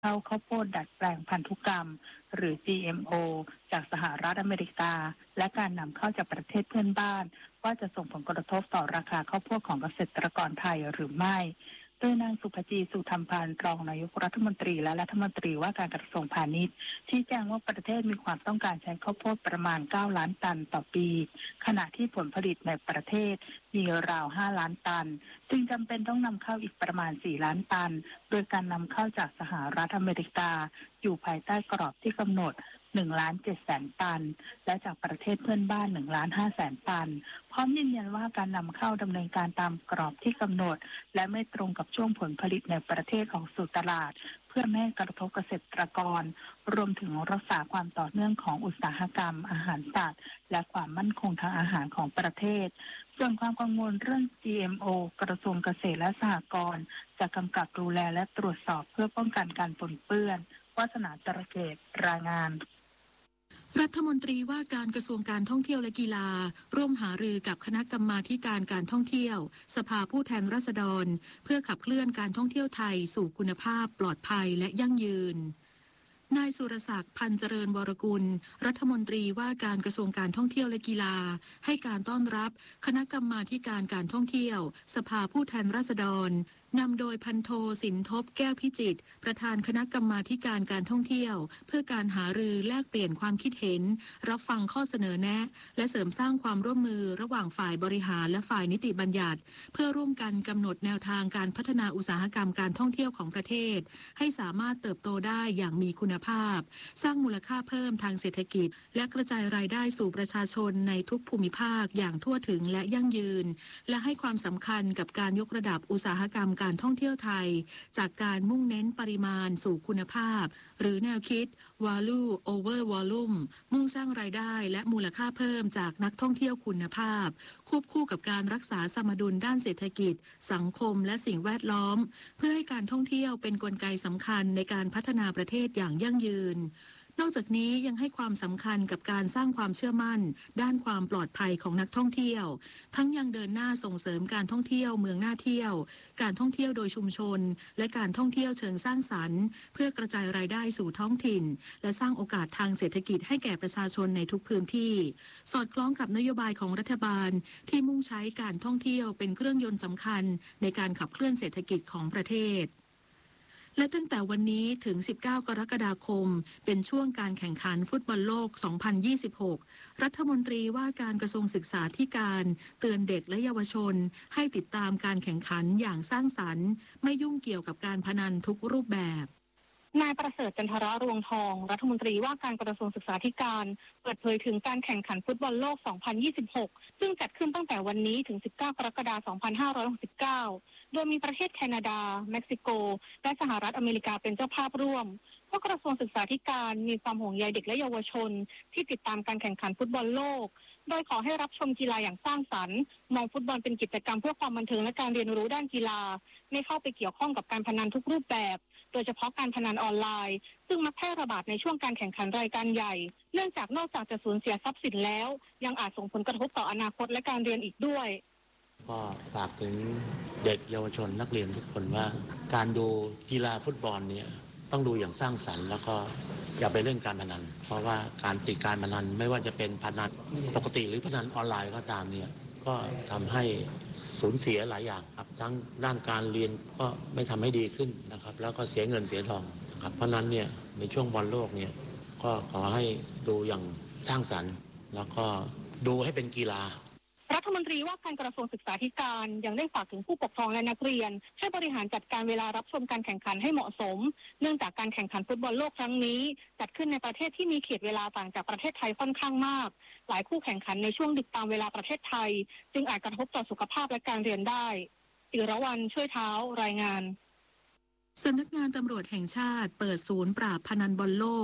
เข้าข้าวโพดดัดแปลงพันธุกรรมหรือ GMO จากสหรัฐอเมริกาและการนำเข้าจากประเทศเพื่อนบ้านว่าจะส่งผลกระทบต่อราคาข้าวโพดของเกษตรกรไทยหรือไม่โดยนางสุภจี สุธรรมพันธ์รองนายกรัฐมนตรีและรัฐมนตรีว่าการกระทรวงพาณิชย์ชี้แจงว่าประเทศมีความต้องการใช้ข้าวโพดประมาณ9ล้านตันต่อปีขณะที่ผลผลิตในประเทศมีราว5ล้านตันจึงจำเป็นต้องนำเข้าอีกประมาณ4ล้านตันโดยการนำเข้าจากสหรัฐอเมริกาอยู่ภายใต้กรอบที่กำหนด1,700,000 ตันและจากประเทศเพื่อนบ้าน1,500,000 ตันพร้อมยืนยันว่าการนำเข้าดำเนินการตามกรอบที่กำหนดและไม่ตรงกับช่วงผลผลิตในประเทศของสู่ตลาดเพื่อไม่ให้กระทบเกษตรกรรวมถึงรักษาความต่อเนื่องของอุตสาหกรรมอาหารสัตว์และความมั่นคงทางอาหารของประเทศส่วนความกังวลเรื่อง GMO กระทรวงเกษตรและสหกรณ์จะกำกับดูแลและตรวจสอบเพื่อป้องกันการปนเปื้อนวาสนาจระเกตรายงานรัฐมนตรีว่าการกระทรวงการท่องเที่ยวและกีฬาร่วมหารือกับคณะกรรมาการท่องเที่ยวสภาผู้แทนราษฎรเพื่อขับเคลื่อนการท่องเที่ยวไทยสู่คุณภาพปลอดภัยและยั่งยืนนายสุรศักดิ์พันเจริญวรกุลรัฐมนตรีว่าการกระทรวงการท่องเที่ยวและกีฬาให้การต้อนรับคณะกรรมาการท่องเที่ยวสภาผู้แทนราษฎรนำโดยพันโทสินทบแก้วพิจิตรประธานคณะกรรมาการท่องเที่ยวเพื่อการหารือแลกเปลี่ยนความคิดเห็นรับฟังข้อเสนอแนะและเสริมสร้างความร่วมมือระหว่างฝ่ายบริหารและฝ่ายนิติบัญญัติเพื่อร่วมกันกำหนดแนวทางการพัฒนาอุตสาหกรรมการท่องเที่ยวของประเทศให้สามารถเติบโตได้อย่างมีคุณภาพสร้างมูลค่าเพิ่มทางเศรษฐกิจและกระจายรายได้สู่ประชาชนในทุกภูมิภาคอย่างทั่วถึงและยั่งยืนและให้ความสำคัญกับการยกระดับอุตสาหกรรมการท่องเที่ยวไทยจากการมุ่งเน้นปริมาณสู่คุณภาพหรือแนวคิด value over volume มุ่งสร้างรายได้และมูลค่าเพิ่มจากนักท่องเที่ยวคุณภาพควบคู่กับการรักษาสมดุลด้านเศรษฐกิจสังคมและสิ่งแวดล้อมเพื่อให้การท่องเที่ยวเป็นกลไกสำคัญในการพัฒนาประเทศอย่างยั่งยืนนอกจากนี้ยังให้ความสำคัญกับการสร้างความเชื่อมั่นด้านความปลอดภัยของนักท่องเที่ยวทั้งยังเดินหน้าส่งเสริมการท่องเที่ยวเมืองน่าเที่ยวการท่องเที่ยวโดยชุมชนและการท่องเที่ยวเชิงสร้างสรรค์เพื่อกระจายรายได้สู่ท้องถิ่นและสร้างโอกาสทางเศรษฐกิจให้แก่ประชาชนในทุกพื้นที่สอดคล้องกับนโยบายของรัฐบาลที่มุ่งใช้การท่องเที่ยวเป็นเครื่องยนต์สำคัญในการขับเคลื่อนเศรษฐกิจของประเทศและตั้งแต่วันนี้ถึง 19 กรกฎาคมเป็นช่วงการแข่งขันฟุตบอลโลก 2026 รัฐมนตรีว่าการกระทรวงศึกษาธิการเตือนเด็กและเยาวชนให้ติดตามการแข่งขันอย่างสร้างสรรค์ไม่ยุ่งเกี่ยวกับการพนันทุกรูปแบบนายประเสริฐจันทรรวงทองรัฐมนตรีว่าการกระทรวงศึกษาธิการเปิดเผยถึงการแข่งขันฟุตบอลโลก 2026 ซึ่งจัดขึ้นตั้งแต่วันนี้ถึง 19 กรกฎาคม 2569 โดยมีประเทศแคนาดา เม็กซิโก และสหรัฐอเมริกาเป็นเจ้าภาพร่วมเพราะกระทรวงศึกษาธิการมีความห่วงใยเด็กและเยาวชนที่ติดตามการแข่งขันฟุตบอลโลกโดยขอให้รับชมกีฬาอย่างสร้างสรรค์มองฟุตบอลเป็นกิจกรรมเพื่อความบันเทิงและการเรียนรู้ด้านกีฬาไม่เข้าไปเกี่ยวข้องกับการพนันทุกรูปแบบโดยเฉพาะการพนันออนไลน์ซึ่งมักแพร่ระบาดในช่วงการแข่งขันรายการใหญ่เนื่องจากนอกจากจะสูญเสียทรัพย์สินแล้วยังอาจส่งผลกระทบต่ออนาคตและการเรียนอีกด้วยก็ฝากถึงเด็กเยาวชนนักเรียนทุกคนว่าการดูกีฬาฟุตบอลเนี่ยต้องดูอย่างสร้างสรรค์แล้วก็อย่าไปเล่นการพนันเพราะว่าการติดการพนันไม่ว่าจะเป็นพนันปกติหรือพนันออนไลน์ก็ตามเนี่ยก็ทำให้สูญเสียหลายอย่างครับทั้งด้านการเรียนก็ไม่ทำให้ดีขึ้นนะครับแล้วก็เสียเงินเสียทองนะครับเพราะนั้นเนี่ยในช่วงบอลโลกเนี่ยก็ขอให้ดูอย่างสร้างสรรค์แล้วก็ดูให้เป็นกีฬารัฐมนตรีว่าการกระทรวงศึกษาธิการยังได้ฝากถึงผู้ปกครองและนักเรียนให้บริหารจัดการเวลารับชมการแข่งขันให้เหมาะสมเนื่องจากการแข่งขันฟุตบอลโลกครั้งนี้จัดขึ้นในประเทศที่มีเขตเวลาต่างจากประเทศไทยค่อนข้างมากหลายคู่แข่งขันในช่วงดึกตามเวลาประเทศไทยจึงอาจกระทบต่อสุขภาพและการเรียนได้ศิรวรรณช่วยเท้ารายงานสำนักงานตำรวจแห่งชาติเปิดศูนย์ปราบพนันบอลโลก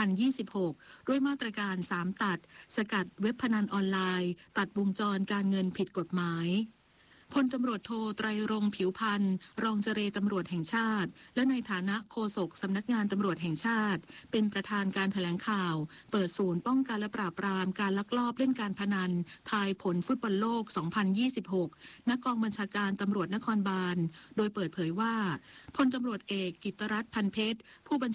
2026 ด้วยมาตรการ 3 ตัดสกัดเว็บพนันออนไลน์ตัดวงจรการเงินผิดกฎหมายพลตำรวจโทไตรรงค์ผิวพันธ์รองเจรตำรวจแห่งชาติและในฐานะโฆษกสำนักงานตำรวจแห่งชาติเป็นประธานการแถลงข่าวเปิดศูนย์ป้องกันและปราบปรามการลักลอบเล่นการพนันทายผลฟุตบอลโลก 2026 ณ กองบัญชาการตำรวจนครบาลโดยเปิดเผยว่าพลตำรวจเอกกิตติรัตน์พันเพชรผู้บัญ